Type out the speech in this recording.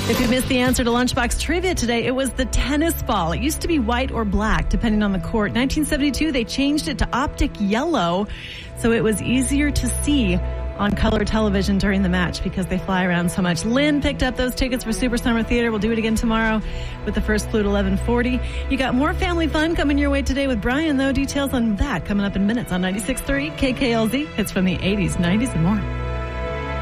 If you missed the answer to Lunchbox Trivia today, it was the tennis ball. It used to be white or black, depending on the court. 1972, they changed it to optic yellow, so it was easier to see on color television during the match because they fly around so much. Lynn picked up those tickets for Super Summer Theater. We'll do it again tomorrow with the first clue at 11:40. You got more family fun coming your way today with Brian, though. Details on that coming up in minutes on 96.3 KKLZ. Hits from the 80s, 90s, and more.